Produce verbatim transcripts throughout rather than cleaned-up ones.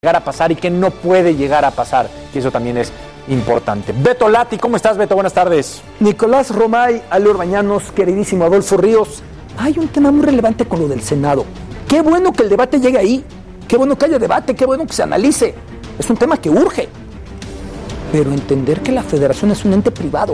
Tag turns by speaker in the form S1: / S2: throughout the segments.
S1: llegar a pasar y qué no puede llegar a pasar, y eso también es importante. Beto Lati, ¿cómo estás, Beto? Buenas tardes.
S2: Nicolás Romay, Ale Orbañanos, queridísimo Adolfo Ríos. Hay un tema muy relevante con lo del Senado. Qué bueno que el debate llegue ahí, qué bueno que haya debate, qué bueno que se analice. Es un tema que urge. Pero entender que la federación es un ente privado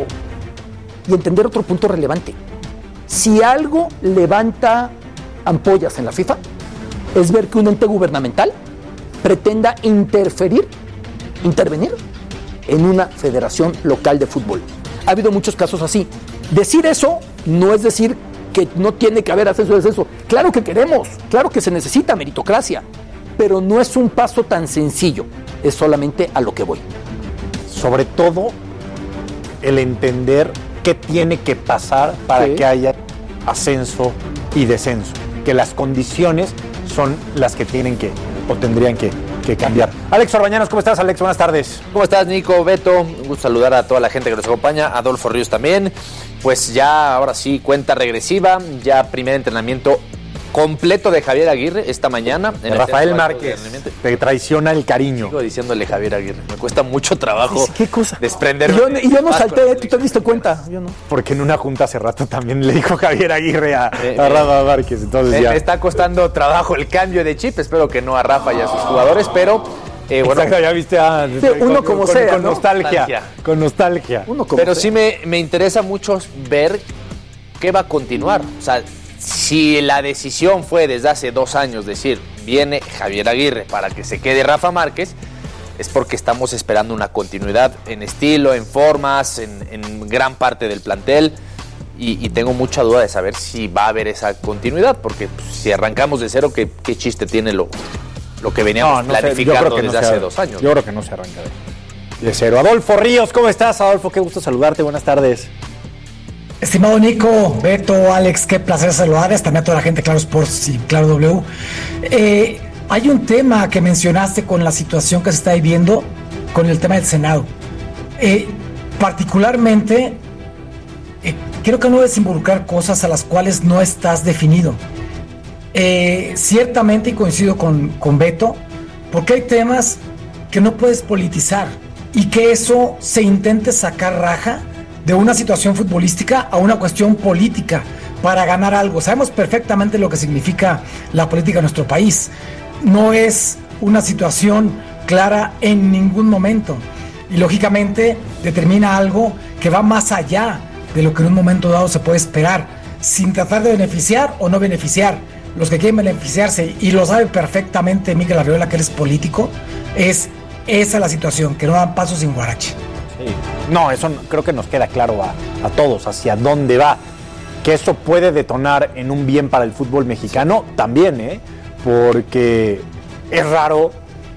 S2: y entender otro punto relevante. Si algo levanta ampollas en la FIFA, es ver que un ente gubernamental pretenda interferir, intervenir en una federación local de fútbol. Ha habido muchos casos así. Decir eso no es decir que no tiene que haber ascenso y descenso. Claro que queremos, claro que se necesita meritocracia, pero no es un paso tan sencillo, es solamente a lo que voy.
S1: Sobre todo, el entender qué tiene que pasar para sí. que haya ascenso y descenso, que las condiciones son las que tienen que o tendrían que, que cambiar. Alex Orbañanos, ¿cómo estás, Alex? Buenas tardes.
S3: ¿Cómo estás, Nico, Beto? Un gusto saludar a toda la gente que nos acompaña, Adolfo Ríos también. Pues ya, ahora sí, cuenta regresiva, ya primer entrenamiento completo de Javier Aguirre esta mañana.
S1: En Rafael Márquez, te traiciona el cariño.
S3: Sigo diciéndole Javier Aguirre, me cuesta mucho trabajo.
S2: ¿Qué cosa?
S3: Desprenderme.
S2: Y yo, y yo no salté, ¿tú te diste cuenta? Yo no.
S1: Porque en una junta hace rato también le dijo Javier Aguirre a, eh, a Rafa Márquez. Entonces
S3: me,
S1: ya.
S3: me está costando trabajo el cambio de chip, espero que no a Rafa y a sus jugadores, pero...
S1: Eh, bueno, exacto, ya viste a,
S2: sí, uno
S1: con,
S2: como
S1: con,
S2: sea,
S1: con
S2: ¿no?
S1: nostalgia,
S3: nostalgia,
S1: con nostalgia.
S2: Uno como
S3: pero
S2: sea.
S3: sí me, me interesa mucho ver qué va a continuar. O sea, si la decisión fue desde hace dos años decir, viene Javier Aguirre para que se quede Rafa Márquez, es porque estamos esperando una continuidad en estilo, en formas, en, en gran parte del plantel. Y, y tengo mucha duda de saber si va a haber esa continuidad, porque pues, si arrancamos de cero, ¿qué, qué chiste tiene lo, lo que veníamos no, no planificando sé, desde no hace
S1: se,
S3: dos años?
S1: Yo creo que no se arranca de, de cero. Adolfo Ríos, ¿cómo estás, Adolfo? Qué gusto saludarte, buenas tardes.
S4: Estimado Nico, Beto, Alex, qué placer saludarles, también a toda la gente de Claro Sports y Claro W. Eh, hay un tema que mencionaste con la situación que se está viviendo con el tema del Senado. Eh, particularmente, eh, creo que no debes involucrar cosas a las cuales no estás definido. Eh, ciertamente, y coincido con, con Beto, porque hay temas que no puedes politizar y que eso se intente sacar raja de una situación futbolística a una cuestión política para ganar algo. Sabemos perfectamente lo que significa la política en nuestro país. No es una situación clara en ningún momento y lógicamente determina algo que va más allá de lo que en un momento dado se puede esperar, sin tratar de beneficiar o no beneficiar. Los que quieren beneficiarse, y lo sabe perfectamente Miguel Arriola, que él es político, es esa la situación, que no dan paso sin guarache.
S1: Sí. No, eso creo que nos queda claro a, a todos, hacia dónde va. Que eso puede detonar en un bien para el fútbol mexicano también, ¿eh? Porque es raro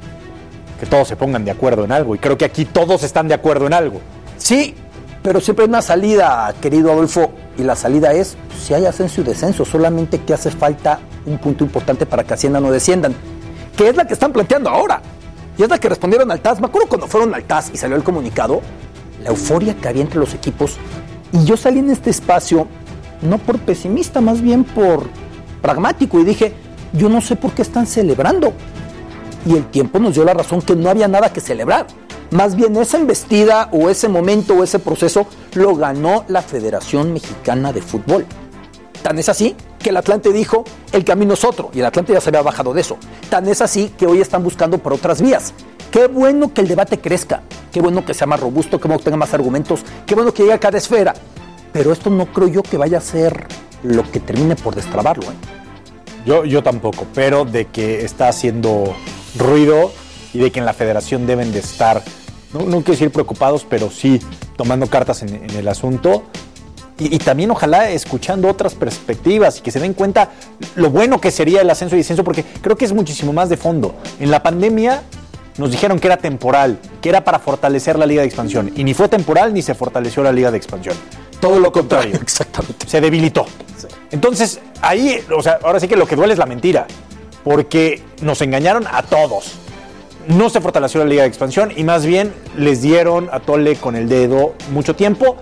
S1: que todos se pongan de acuerdo en algo, y creo que aquí todos están de acuerdo en algo.
S2: Sí, pero siempre hay una salida, querido Adolfo, y la salida es, si hay ascenso y descenso, solamente que hace falta un punto importante para que asciendan o desciendan, que es la que están planteando ahora. Y es la que respondieron al T A S. Me acuerdo cuando fueron al T A S y salió el comunicado, la euforia que había entre los equipos. Y yo salí en este espacio, no por pesimista, más bien por pragmático. Y dije, yo no sé por qué están celebrando. Y el tiempo nos dio la razón que no había nada que celebrar. Más bien esa embestida o ese momento o ese proceso lo ganó la Federación Mexicana de Fútbol. Tan es así que el Atlante dijo, el camino es otro, y el Atlante ya se había bajado de eso. Tan es así que hoy están buscando por otras vías. Qué bueno que el debate crezca, qué bueno que sea más robusto, qué bueno que tenga más argumentos, qué bueno que llegue a cada esfera. Pero esto no creo yo que vaya a ser lo que termine por destrabarlo, ¿eh?
S1: Yo, yo tampoco, pero de que está haciendo ruido y de que en la federación deben de estar, no, no quiero decir preocupados, pero sí tomando cartas en, en el asunto. Y, y también ojalá escuchando otras perspectivas y que se den cuenta lo bueno que sería el ascenso y descenso, porque creo que es muchísimo más de fondo. En la pandemia nos dijeron que era temporal, que era para fortalecer la Liga de Expansión, y ni fue temporal ni se fortaleció la Liga de Expansión. Todo lo contrario.
S2: Exactamente.
S1: Se debilitó. Sí. Entonces, ahí, o sea, ahora sí que lo que duele es la mentira, porque nos engañaron a todos. No se fortaleció la Liga de Expansión y más bien les dieron a tole con el dedo mucho tiempo,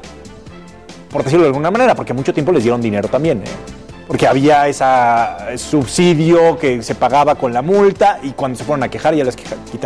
S1: por decirlo de alguna manera, porque mucho tiempo les dieron dinero también, ¿eh? Porque había ese subsidio que se pagaba con la multa, y cuando se fueron a quejar ya les quitaron